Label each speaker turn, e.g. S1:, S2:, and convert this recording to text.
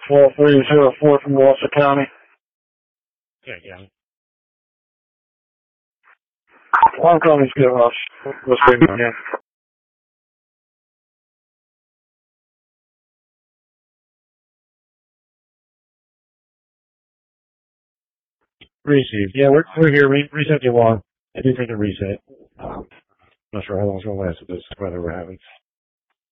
S1: 12304 from Washoe County.
S2: Yeah, yeah.
S1: One company's good, Rush. What's going on here?
S2: Received. Yeah, we're here. Reset the alarm. I do take a reset. Not sure how long it's going to last with this weather we're having.